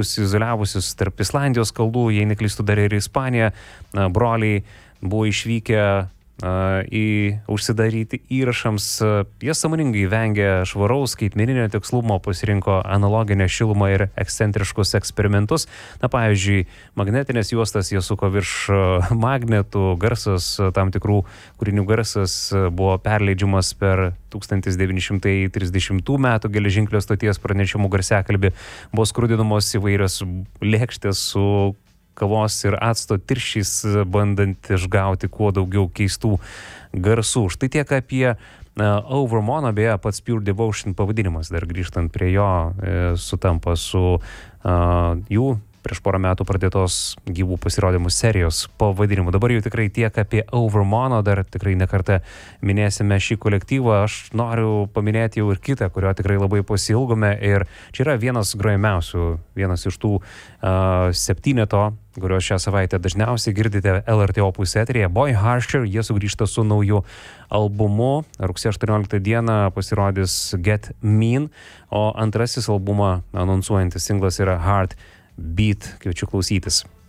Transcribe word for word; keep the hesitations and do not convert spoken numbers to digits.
likusi, izoliavusis tarp Islandijos kalnų, jei neklystu dar ir Ispanija, broliai buvo išvykę į užsidaryti įrašams. Jie sąmoningai vengia švaraus skaitmeninio tikslumo, pasirinko analoginę šilumą ir ekscentriškus eksperimentus. Na, pavyzdžiui, magnetinės juostas jie suko virš magnetų, garsas, tam tikrų kūrinių garsas buvo perleidžiamas per tūkstantis devyni šimtai trisdešimtų metų geležinkelio stoties pranešimų garsiakalbį, buvo skrudinamos įvairios lėkštės su kavos ir acto tirščiais, bandant išgauti kuo daugiau keistų garsų. Štai tiek apie uh, Overmono, beje, pats Pure Devotion pavadinimas, dar grįžtant prie jo, e, sutampa su uh, jų prieš porą metų pradėtos gyvų pasirodymų serijos pavadinimu. Dabar jau tikrai tiek apie Overmono, dar tikrai nekartą minėsime šį kolektyvą. Aš noriu paminėti jau ir kitą, kurio tikrai labai pasiilgome, ir čia yra vienas grojamiausių, vienas iš tų uh, septyneto, kurios šią savaitę dažniausiai girdite L R T Opus eteryje. Boy Harsher, jie sugrįžta su nauju albumu. Rugsėjo aštuonioliktą dieną pasirodys Get Mean, o antrasis albumą anonsuojantis singlas yra Heart Beat. Kviečiu klausytis.